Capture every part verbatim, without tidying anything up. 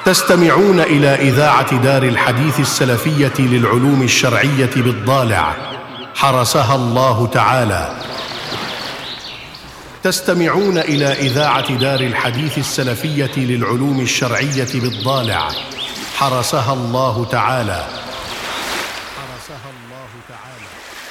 تستمعون إلى إذاعة دار الحديث السلفية للعلوم الشرعية بالضالع حرسها الله تعالى. تستمعون إلى إذاعة دار الحديث السلفية للعلوم الشرعية بالضالع حرسها الله تعالى. حرسها الله تعالى.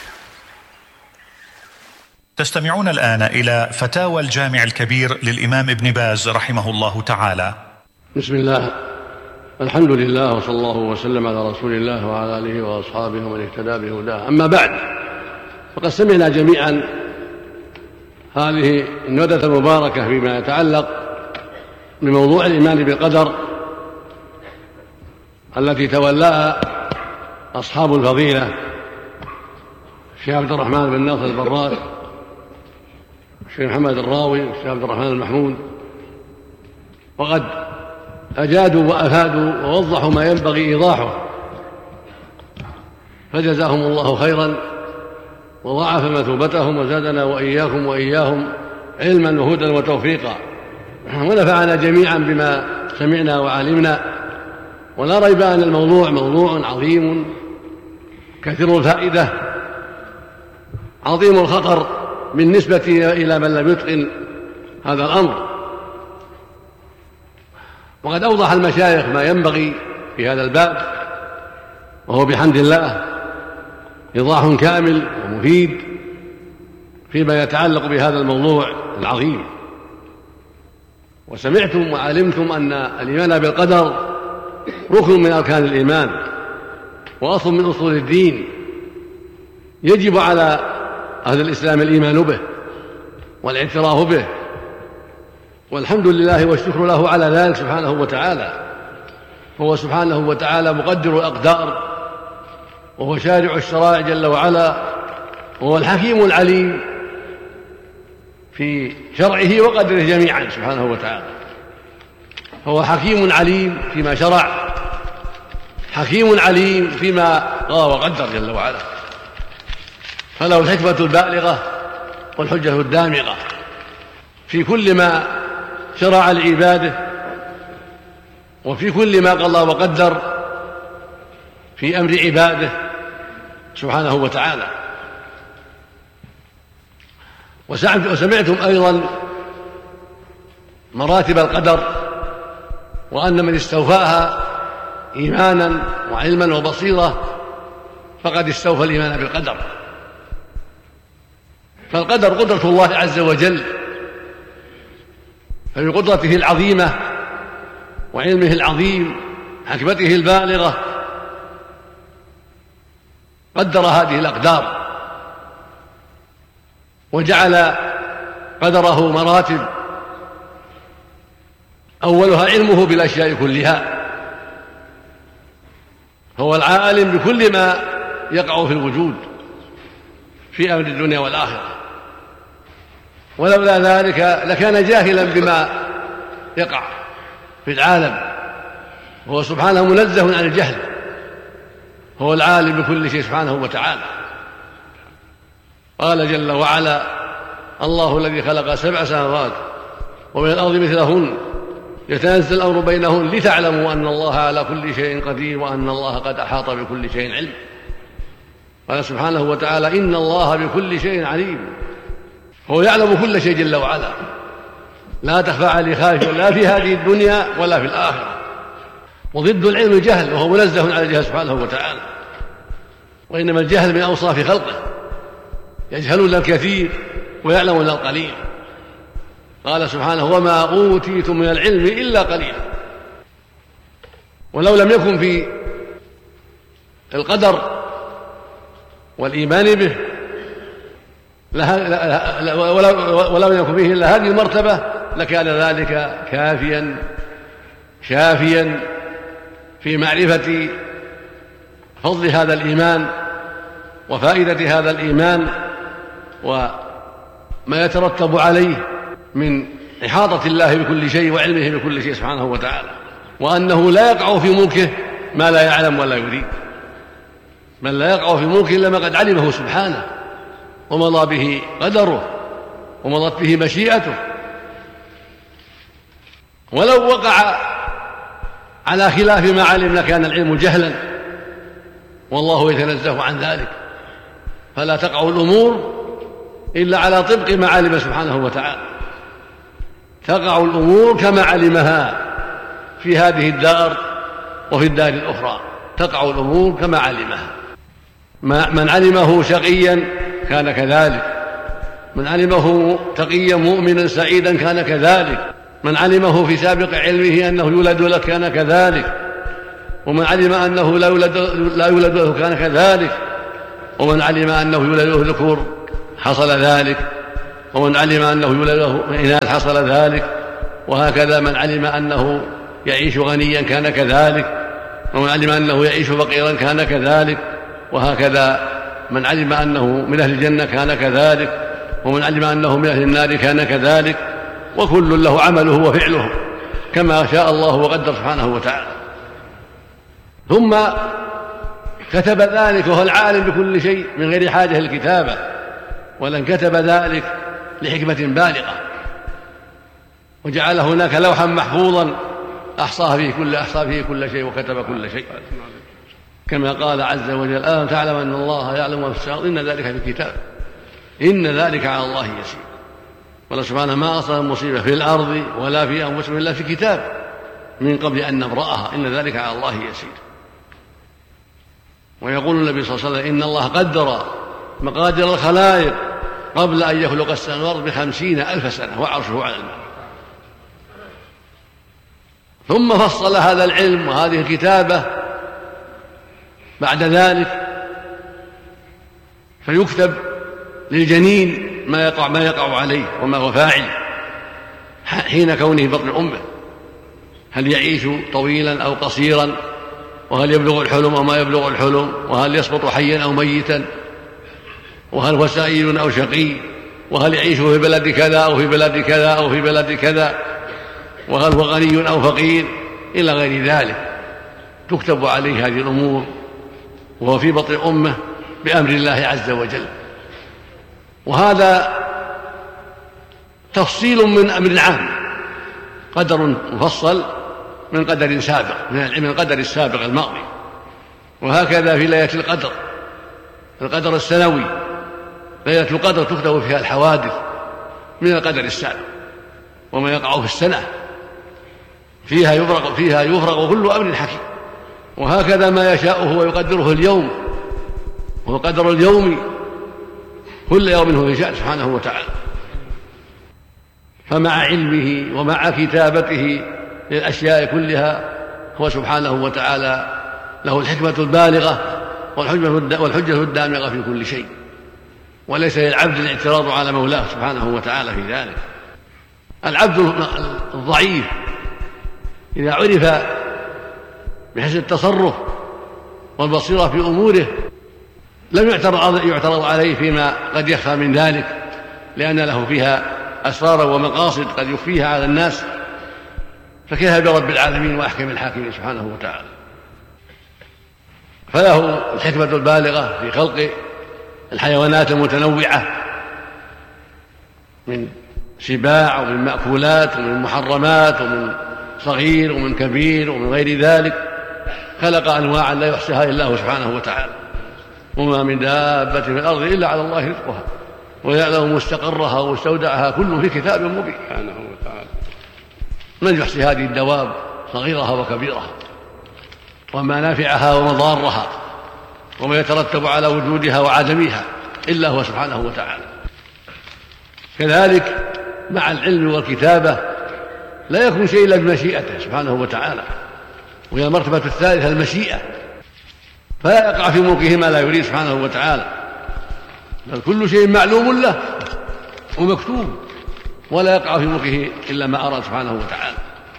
تستمعون الآن إلى فتاوى الجامع الكبير للإمام ابن باز رحمه الله تعالى. بسم الله، الحمد لله، وصلى الله وسلم على رسول الله وعلى آله وأصحابه ومن اهتدى بهداه. أما بعد، فقد سمعنا جميعا هذه الندوة المباركة فيما يتعلق بموضوع الإيمان بالقدر التي تولاها أصحاب الفضيلة الشيخ عبد الرحمن بن ناصر البراك، الشيخ محمد الراوي، والشيخ عبد الرحمن المحمود، وقد أجادوا وأفادوا ووضحوا ما ينبغي إيضاحه، فجزاهم الله خيرا وضاعف مثوبتهم وزادنا وإياكم وإياهم علما وهدى وتوفيقا، ونفعنا جميعا بما سمعنا وعلمنا. ولا ريب أن الموضوع موضوع عظيم كثير الفائدة عظيم الخطر بالنسبة إلى من لم يتقن هذا الأمر. وقد أوضح المشايخ ما ينبغي في هذا الباب، وهو بحمد الله إيضاح كامل ومفيد فيما يتعلق بهذا الموضوع العظيم. وسمعتم وعلمتم أن الإيمان بالقدر ركن من أركان الإيمان وأصل من أصول الدين، يجب على أهل الإسلام الإيمان به والاعتراف به، والحمد لله والشكر له على ذلك سبحانه وتعالى. فهو سبحانه وتعالى مقدر الأقدار، وهو شارع الشرائع جل وعلا، وهو الحكيم العليم في شرعه وقدره جميعا سبحانه وتعالى. هو حكيم عليم فيما شرع، حكيم عليم فيما قضى وقدر جل وعلا، فله الحكمة البالغة والحجة الدامغة في كل ما شرع لعباده، وفي كل ما قضى وقدر في أمر عباده سبحانه وتعالى. وسمعتم أيضا مراتب القدر، وأن من استوفاها إيمانا وعلما وبصيرة فقد استوفى الإيمان بالقدر. فالقدر قدرة الله عز وجل، فبقدرته العظيمة وعلمه العظيم حكمته البالغة قدر هذه الأقدار، وجعل قدره مراتب، أولها علمه بالأشياء كلها، هو العالم بكل ما يقع في الوجود في أمر الدنيا والآخرة، ولولا ذلك لكان جاهلا بما يقع في العالم. هو سبحانه منزه عن الجهل، هو العالم بكل شيء سبحانه وتعالى. قال جل وعلا: الله الذي خلق سبع سماوات ومن الأرض مثلهن يتنزل الأمر بينهن لتعلموا أن الله على كل شيء قدير وأن الله قد أحاط بكل شيء علم. قال سبحانه وتعالى: إن الله بكل شيء عليم. هو يعلم كل شيء جل وعلا، لا تخفى عليه خافية لا في هذه الدنيا ولا في الآخرة. وضد العلم الجهل، وهو منزه عن الجهل سبحانه وتعالى، وإنما الجهل من أوصاف خلقه، يجهلون الكثير ويعلمون القليل. قال سبحانه: وما أوتيتم من العلم إلا قليلا. ولو لم يكن في القدر والإيمان به ولو لم يكن فيه إلا هذه المرتبة لكان ذلك كافيا شافيا في معرفة فضل هذا الإيمان وفائدة هذا الإيمان وما يترتب عليه من إحاطة الله بكل شيء وعلمه بكل شيء سبحانه وتعالى، وأنه لا يقع في ملكه ما لا يعلم ولا يريد. من لا يقع في ملكه إلا ما قد علمه سبحانه ومضى به قدره ومضت به مشيئته. ولو وقع على خلاف ما علمنا كان العلم جهلا، والله يتنزه عن ذلك، فلا تقع الأمور إلا على طبق ما علم سبحانه وتعالى، تقع الأمور كما علمها في هذه الدار وفي الدار الأخرى، تقع الأمور كما علمها. من علمه شقيا كان كذلك، من علمه تقيا مؤمنا سعيدا كان كذلك، من علمه في سابق علمه أنه يولد له كان كذلك، ومن علم أنه لا يولد, لا يولد له كان كذلك، ومن علم أنه يولد له ذكور حصل ذلك، ومن علم أنه يولد له إناث حصل ذلك، وهكذا من علم أنه يعيش غنيا كان كذلك، ومن علم أنه يعيش فقيرا كان كذلك، وهكذا من علم أنه من أهل الجنة كان كذلك، ومن علم أنه من أهل النار كان كذلك، وكل له عمله وفعله كما شاء الله وقدر سبحانه وتعالى. ثم كتب ذلك وهو العالم بكل شيء من غير حاجة للكتابة، ولن كتب ذلك لحكمة بالغة، وجعل هناك لوحا محفوظا أحصى فيه كل أحصى فيه كل شيء وكتب كل شيء، كما قال عز وجل: ألم تعلم أن الله يعلم ما في السماوات، إن ذلك في كتاب، إن ذلك على الله يسير. قال سبحانه: ما أصاب المصيبة في الأرض ولا في أنفسهم إلا في كتاب من قبل أن نبرأها، إن ذلك على الله يسير. ويقول النبي صلى الله عليه وسلم: إن الله قدر مقادير الخلائق قبل أن يخلق السماوات بخمسين ألف سنة وعرشه على الماء. ثم فصل هذا العلم وهذه الكتابة بعد ذلك، فيكتب للجنين ما يقع, ما يقع عليه وما هو فاعل حين كونه بطن أمه، هل يعيش طويلا أو قصيرا، وهل يبلغ الحلم أو ما يبلغ الحلم، وهل يسقط حيا أو ميتا، وهل هو سعيد أو شقي، وهل يعيش في بلد كذا أو في بلد كذا أو في بلد كذا، وهل هو غني أو فقير، إلى غير ذلك. تكتب عليه هذه الأمور وهو في بطن أمه بأمر الله عز وجل. وهذا تفصيل من أمر عام، قدر مفصل من قدر سابق، من القدر السابق الماضي. وهكذا في ليلة القدر، القدر السنوي، ليلة القدر تكتب فيها الحوادث من القدر السابق وما يقع في السنة، فيها يفرق, فيها يفرق كل أمر حكيم. وهكذا ما يشاءه ويقدره اليوم، وهو قدر اليوم، كل يوم هو في شأن سبحانه وتعالى. فمع علمه ومع كتابته للأشياء كلها هو سبحانه وتعالى له الحكمة البالغة والحجة الدامغة في كل شيء، وليس للعبد الاعتراض على مولاه سبحانه وتعالى في ذلك. العبد الضعيف إذا عرف بحسن التصرف والبصيرة في أموره لم يعترض عليه فيما قد يخفى من ذلك، لأن له فيها أسرار ومقاصد قد يخفيها على الناس، فكيف برب العالمين وأحكم الحاكمين سبحانه وتعالى. فله الحكمة البالغة في خلق الحيوانات المتنوعة من سباع ومن مأكولات ومن محرمات ومن صغير ومن كبير ومن غير ذلك، خلق أنواعا لا يحصيها إلا هو سبحانه وتعالى. وما من دابة في الأرض إلا على الله رزقها ويعلم مستقرها ومستودعها كل في كتاب مبين سبحانه وتعالى. من يحصي هذه الدواب صغيرها وكبيرها ومنافعها ومضارها وما يترتب على وجودها وعدمها إلا هو سبحانه وتعالى. كذلك مع العلم والكتابة لا يكون شيء إلا بمشيئته سبحانه وتعالى، وهي المرتبة الثالثة المشيئة، فلا يقع في ملكه ما لا يريد سبحانه وتعالى، بل كل شيء معلوم له ومكتوب، ولا يقع في ملكه إلا ما أراد سبحانه وتعالى.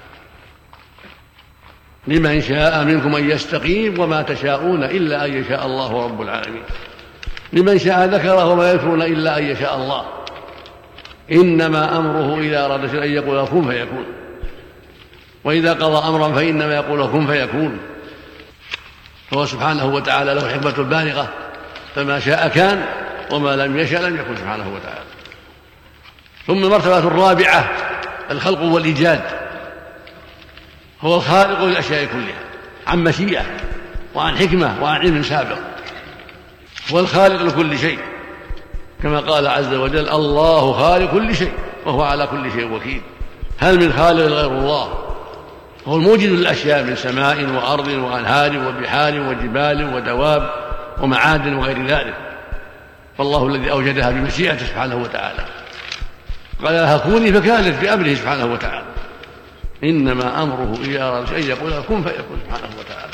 لمن شاء منكم أن يستقيم وما تشاءون إلا أن يشاء الله رب العالمين. لمن شاء ذكره وما يذكرون إلا أن يشاء الله. إنما أمره إذا أراد شيئا أن يقول كن فيكون، وإذا قضى أمرا فإنما يقول كن فيكون. فهو سبحانه وتعالى له حكمة بالغة، فما شاء كان وما لم يشاء لم يكن سبحانه وتعالى. ثم المرتبة الرابعة الخلق والإيجاد، هو الخالق للأشياء كلها عن مشيئة وعن حكمة وعن علم سابق، هو الخالق لكل شيء كما قال عز وجل: الله خالق كل شيء وهو على كل شيء وكيل. هل من خالق غير الله؟ هو الموجد للأشياء من سماء وأرض وأنهار وبحار وجبال ودواب ومعادن وغير ذلك، فالله الذي أوجدها بمشيئته سبحانه وتعالى، قال لها كوني فكانت بأمره سبحانه وتعالى، إنما أمره إذا أراد شيئا يقول كن فيكون سبحانه وتعالى.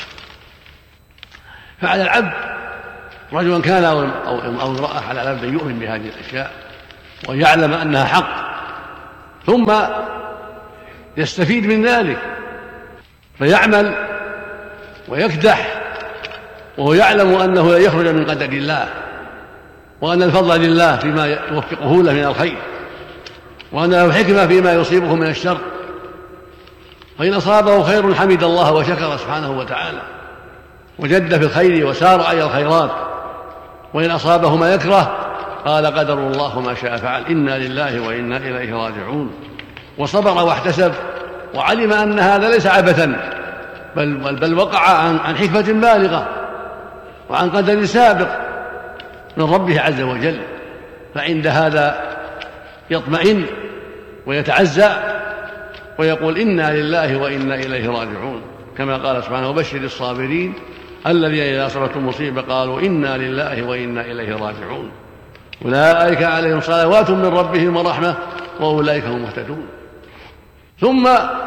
فعلى العبد رجلا كان أو امرأة، على العبد أن يؤمن بهذه الأشياء ويعلم أنها حق، ثم يستفيد من ذلك فيعمل ويكدح وهو يعلم أنه لا يخرج من قدر الله، وأن الفضل لله فيما يوفقه له من الخير، وأن له حكمة فيما يصيبه من الشر. فإن أصابه خير حمد الله وشكر سبحانه وتعالى وجد في الخير وسار أي الخيرات، وإن أصابه ما يكره قال قدر الله ما شاء فعل، إنا لله وإنا إليه راجعون، وصبر واحتسب وعلم أن هذا ليس عبثا، بل, بل وقع عن, عن حكمة بالغة وعن قدر سابق من ربه عز وجل. فعند هذا يطمئن ويتعزى ويقول إنا لله وإنا إليه راجعون، كما قال سبحانه: وبشر الصابرين الذين إذا أصابتهم مصيبة قالوا إنا لله وإنا إليه راجعون، أولئك عليهم صلوات من ربهم ورحمة وأولئك هم مهتدون. ثم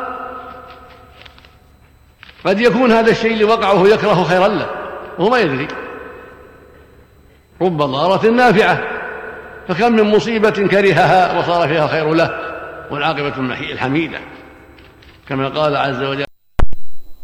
قد يكون هذا الشيء اللي وقعه يكره خيرا له وهو ما يدري، رب ضارة نافعة، فكم من مصيبة كرهها وصار فيها خير له والعاقبة الحميدة، كما قال عز وجل: